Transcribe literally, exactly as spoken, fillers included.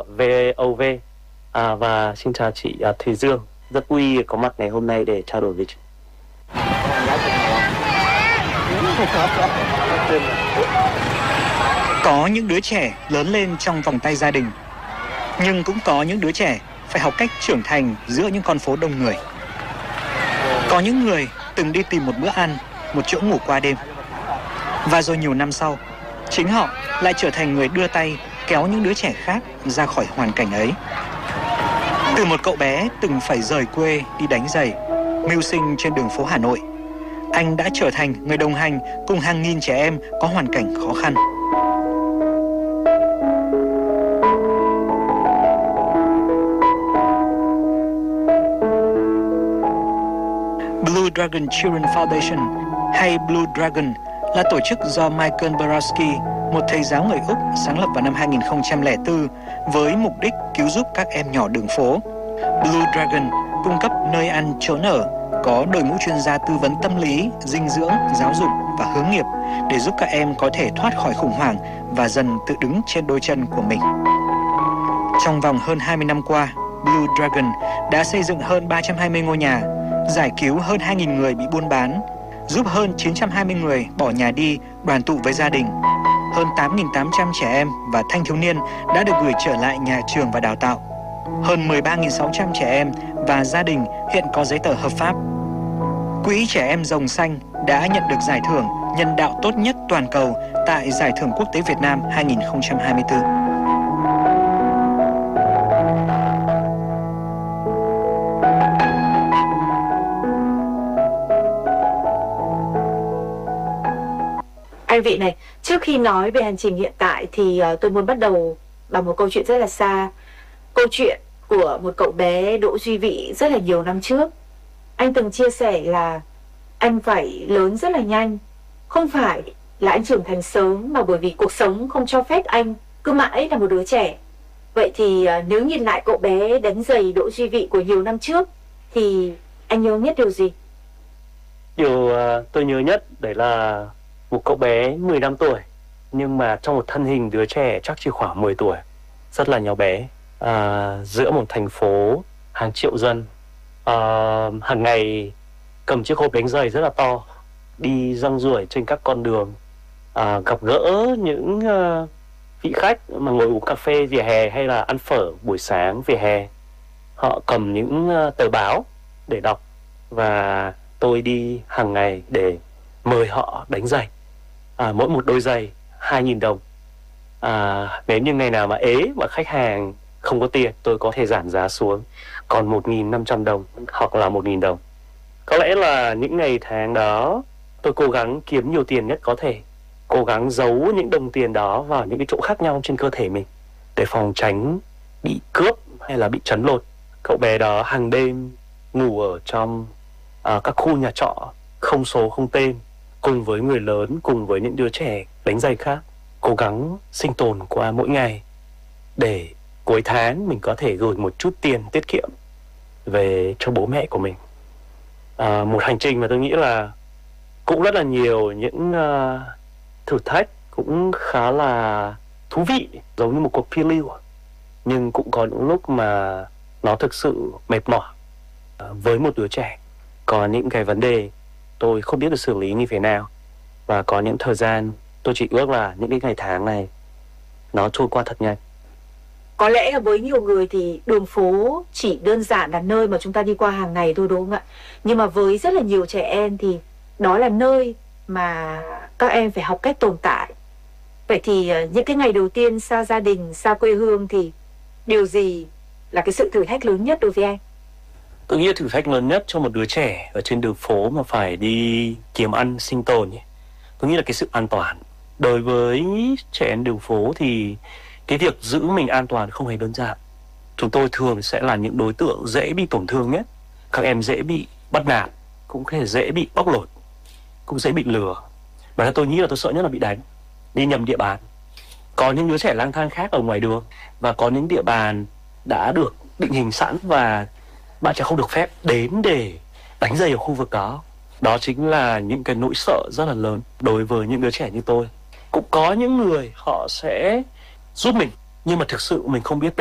của vê o vê. À, và xin chào chị à, Thùy Dương, rất vui có mặt ngày hôm nay để trao đổi với chị. Có những đứa trẻ lớn lên trong vòng tay gia đình, nhưng cũng có những đứa trẻ phải học cách trưởng thành giữa những con phố đông người. Có những người từng đi tìm một bữa ăn, một chỗ ngủ qua đêm, và rồi nhiều năm sau, chính họ lại trở thành người đưa tay kéo những đứa trẻ khác ra khỏi hoàn cảnh ấy. Từ một cậu bé từng phải rời quê đi đánh giày, mưu sinh trên đường phố Hà Nội, anh đã trở thành người đồng hành cùng hàng nghìn trẻ em có hoàn cảnh khó khăn. Blue Dragon Children Foundation hay Blue Dragon là tổ chức do Michael Borowski, một thầy giáo người Úc, sáng lập vào năm hai nghìn không trăm lẻ bốn với mục đích cứu giúp các em nhỏ đường phố. Blue Dragon cung cấp nơi ăn trốn ở, có đội ngũ chuyên gia tư vấn tâm lý, dinh dưỡng, giáo dục và hướng nghiệp để giúp các em có thể thoát khỏi khủng hoảng và dần tự đứng trên đôi chân của mình. Trong vòng hơn hai mươi năm qua, Blue Dragon đã xây dựng hơn ba trăm hai mươi ngôi nhà, giải cứu hơn hai nghìn người bị buôn bán, giúp hơn chín trăm hai mươi người bỏ nhà đi đoàn tụ với gia đình. Hơn tám nghìn tám trăm trẻ em và thanh thiếu niên đã được gửi trở lại nhà trường và đào tạo. Hơn mười ba nghìn sáu trăm trẻ em và gia đình hiện có giấy tờ hợp pháp. Quỹ Trẻ Em Rồng Xanh đã nhận được giải thưởng nhân đạo tốt nhất toàn cầu tại Giải thưởng Quốc tế Việt Nam hai nghìn không trăm hai mươi tư. Anh Vị này, trước khi nói về hành trình hiện tại thì uh, tôi muốn bắt đầu bằng một câu chuyện rất là xa. Câu chuyện của một cậu bé Đỗ Duy Vị rất là nhiều năm trước. Anh từng chia sẻ là anh phải lớn rất là nhanh. Không phải là anh trưởng thành sớm, mà bởi vì cuộc sống không cho phép anh cứ mãi là một đứa trẻ. Vậy thì uh, nếu nhìn lại cậu bé đánh giày Đỗ Duy Vị của nhiều năm trước thì anh nhớ nhất điều gì? Điều uh, tôi nhớ nhất đấy là một cậu bé mười lăm tuổi, nhưng mà trong một thân hình đứa trẻ chắc chỉ khoảng mười tuổi, rất là nhỏ bé, à, giữa một thành phố hàng triệu dân. à, Hàng ngày cầm chiếc hộp đánh giày rất là to, đi rong ruổi trên các con đường, à, gặp gỡ những uh, vị khách mà ngồi uống cà phê vỉa hè hay là ăn phở buổi sáng vỉa hè. Họ cầm những uh, tờ báo để đọc, và tôi đi hàng ngày để mời họ đánh giày. À, mỗi một đôi giày hai nghìn đồng. À, nếu như ngày nào mà ế mà khách hàng không có tiền, tôi có thể giảm giá xuống còn một nghìn năm trăm đồng hoặc là một nghìn đồng. Có lẽ là những ngày tháng đó tôi cố gắng kiếm nhiều tiền nhất có thể, cố gắng giấu những đồng tiền đó vào những cái chỗ khác nhau trên cơ thể mình để phòng tránh bị cướp hay là bị trấn lột. Cậu bé đó hàng đêm ngủ ở trong à, các khu nhà trọ không số không tên, cùng với người lớn, cùng với những đứa trẻ đánh giày khác, cố gắng sinh tồn qua mỗi ngày để cuối tháng mình có thể gửi một chút tiền tiết kiệm về cho bố mẹ của mình. À, một hành trình mà tôi nghĩ là cũng rất là nhiều những uh, thử thách, cũng khá là thú vị, giống như một cuộc phiêu lưu. Nhưng cũng có những lúc mà nó thực sự mệt mỏi. À, với một đứa trẻ có những cái vấn đề tôi không biết được xử lý như thế nào, và có những thời gian tôi chỉ ước là những cái ngày tháng này nó trôi qua thật nhanh. Có lẽ là với nhiều người thì đường phố chỉ đơn giản là nơi mà chúng ta đi qua hàng ngày thôi, đúng không ạ? Nhưng mà với rất là nhiều trẻ em thì đó là nơi mà các em phải học cách tồn tại. Vậy thì những cái ngày đầu tiên xa gia đình, xa quê hương thì điều gì là cái sự thử thách lớn nhất đối với anh? Tôi nghĩ thử thách lớn nhất cho một đứa trẻ ở trên đường phố mà phải đi kiếm ăn sinh tồn ấy, tôi nghĩ là cái sự an toàn. Đối với trẻ em đường phố thì cái việc giữ mình an toàn không hề đơn giản. Chúng tôi thường sẽ là những đối tượng dễ bị tổn thương nhất. Các em dễ bị bắt nạt, cũng có thể dễ bị bóc lột, cũng dễ bị lừa. Và tôi nghĩ là tôi sợ nhất là bị đánh, đi nhầm địa bàn. Có những đứa trẻ lang thang khác ở ngoài đường, và có những địa bàn đã được định hình sẵn và bạn trẻ không được phép đến để đánh giày ở khu vực đó. Đó chính là những cái nỗi sợ rất là lớn đối với những đứa trẻ như tôi. Cũng có những người họ sẽ giúp mình, nhưng mà thực sự mình không biết